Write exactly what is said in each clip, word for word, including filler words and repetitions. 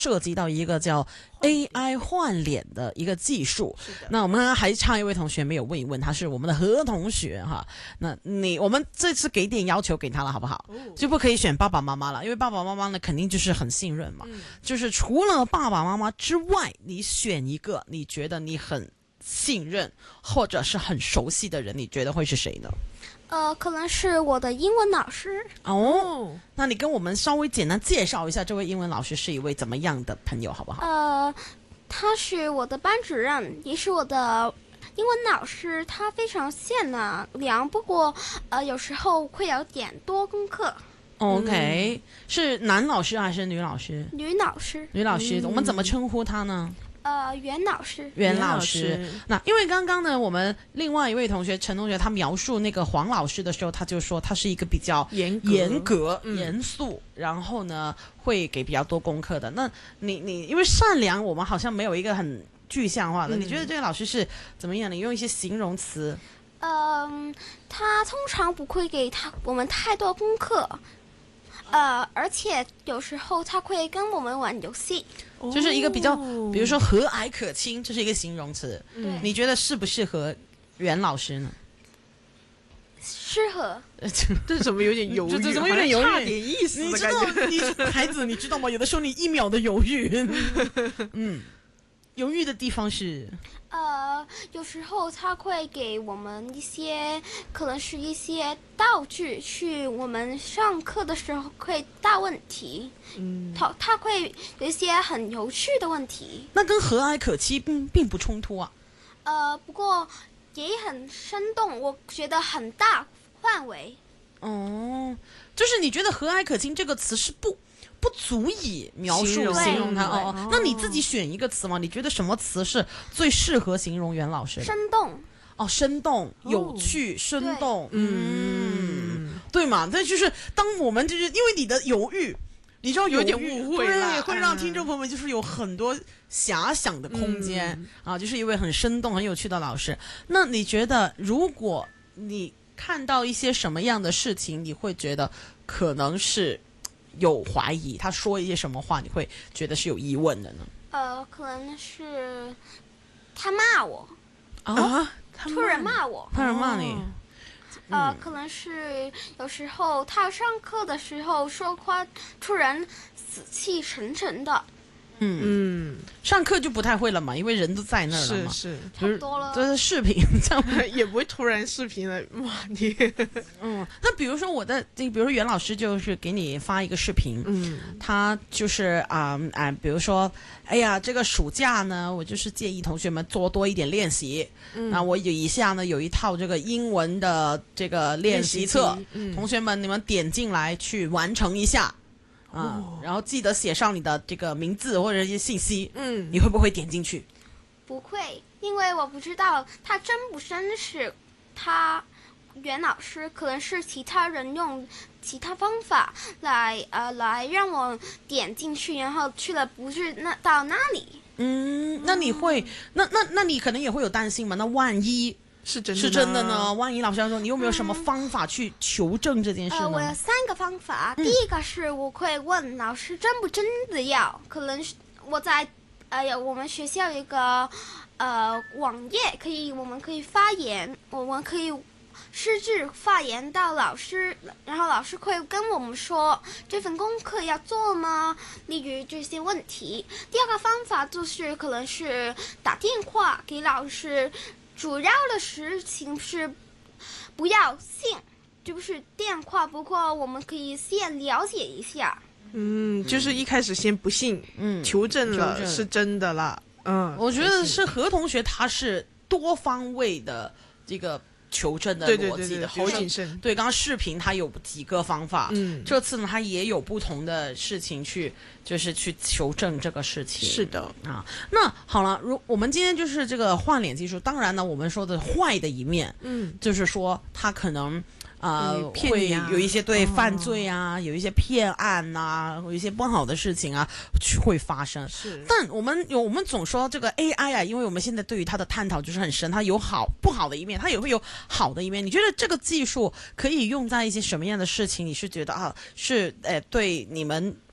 涉及到一个叫 A I 换脸的一个技术。那我们还差一位同学没有问一问，他是我们的何同学哈。那你我们这次给点要求给他了好不好？就不可以选爸爸妈妈了，因为爸爸妈妈呢肯定就是很信任嘛。嗯、就是除了爸爸妈妈之外，你选一个你觉得你很信任或者是很熟悉的人，你觉得会是谁呢？ 呃，可能是我的英文老师。 哦，那你跟我们稍微简单介绍一下这位英文老师是一位怎么样的朋友好不好？ 呃，他是我的班主任，也是我的英文老师。他非常善良，不过呃有时候会有点多功课。 OK，、嗯、是男老师还是女老师？ 女老师。 女老师，嗯、我们怎么称呼她呢？ 呃，袁老师， 袁老师。那因为刚刚呢，我们另外一位同学陈同学，他描述那个黄老师的时候，他就说他是一个比较严格、 严格、 嗯、 严肃，然后呢会给比较多功课的。那你你因为善良，我们好像没有一个很具象化的。嗯、你觉得这个老师是怎么样？你用一些形容词。 嗯，他通常不会给他我们太多功课。呃，而且有时候他会跟我们玩游戏， 就是一个比较，比如说和蔼可亲，这是一个形容词。 嗯， 你觉得适不适合袁老师呢？ 适合。 这怎么有点犹豫？ 这怎么有点犹豫？ 差点意思的感觉。 你知道，你孩子，你知道吗？有的时候你一秒的犹豫，嗯，犹豫的地方是。 呃，有时候他会给我们一些，可能是一些道具，去我们上课的时候会大问题。嗯，他他会有一些很有趣的问题。 那跟和蔼可亲并并不冲突啊。 呃，不过也很生动，我觉得很大范围。 哦，就是你觉得和蔼可亲这个词是不？不足以描述形容, 形容它哦哦，那你自己选一个词嘛？你觉得什么词是最适合形容袁老师的？ 生动哦，生动、有趣、哦、生动，嗯，对嘛？那就是当我们就是因为你的犹豫，你知道有点误会了， 对，会让听众朋友们就是有很多遐想的空间、嗯、啊，就是一位很生动、很有趣的老师。那你觉得，如果你看到一些什么样的事情，你会觉得可能是？有怀疑，他说一些什么话，你会觉得是有疑问的呢？ 呃，可能是他骂我啊， 突然骂我， 突然骂你。 呃、嗯，可能是有时候他上课的时候说话突然死气沉沉的。 嗯嗯，上课就不太会了嘛，因为人都在那儿了嘛， 是是， 差不多了。 这是视频，这样也不会突然视频了。哇，你嗯，那比如说我的，比如说袁老师就是给你发一个视频，嗯，他就是啊啊、呃呃，比如说，哎呀，这个暑假呢，我就是建议同学们做多一点练习。嗯，那我有以下呢有一套这个英文的这个练习册，嗯、同学们你们点进来去完成一下。啊、嗯，然后记得写上你的这个名字或者一些信息。嗯，你会不会点进去？ 不会，因为我不知道他真不真是他袁老师，可能是其他人用其他方法来呃来让我点进去，然后去了不是那到那里。 嗯，那你会，嗯、那那那你可能也会有担心嘛？那万一？ 是真的是真的呢？万一老师要说，你有没有什么方法去求证这件事呢？ 嗯呃、我有三个方法。嗯、第一个是我会问老师真不真的要，可能是我在呃我们学校有一个呃网页，可以我们可以发言，我们可以私自发言到老师，然后老师会跟我们说这份功课要做吗？例如这些问题。第二个方法就是可能是打电话给老师。主要的事情是不要信，就是电话。不过我们可以先了解一下。 嗯，就是一开始先不信，嗯，求证了证是真的了。嗯， 我觉得是何同学他是多方位的这个求证的逻辑的， 对对对对，好谨慎。 对，刚刚视频他有几个方法，嗯，这次呢他也有不同的事情去，就是去求证这个事情。 是的啊，那好了，如我们今天就是这个换脸技术，当然呢，我们说的坏的一面，嗯，就是说他可能。呃， 嗯、 会有一些对、 哦、 犯罪啊，有一些骗案呐、啊，有一些不好的事情啊会发生。 是， 但我们有我们总说这个 A I 啊，因为我们现在对于它的探讨就是很深，它有好不好的一面，它也会有好的一面。你觉得这个技术可以用在一些什么样的事情？你是觉得啊，是呃对你们？比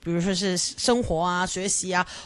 比如说是生活啊、学习啊，